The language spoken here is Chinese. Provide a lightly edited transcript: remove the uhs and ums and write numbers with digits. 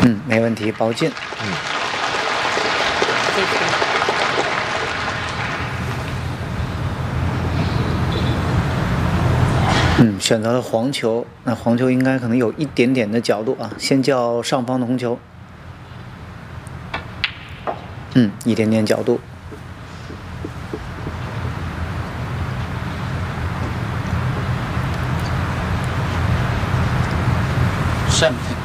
没问题，包进。 这是。 选择了黄球，那黄球应该可能有一点点的角度啊，先叫上方的红球。一点点角度。 善品。